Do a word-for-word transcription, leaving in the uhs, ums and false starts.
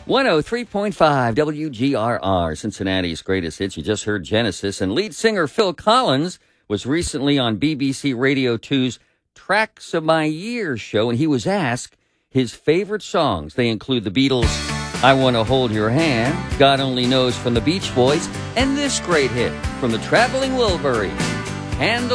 one oh three point five W G R R, Cincinnati's greatest hits. You just heard Genesis, and lead singer Phil Collins was recently on B B C Radio two's Tracks of My Year show, and he was asked his favorite songs. They include the Beatles' I Want to Hold Your Hand, God Only Knows from the Beach Boys, and this great hit from the Traveling Wilburys, Handle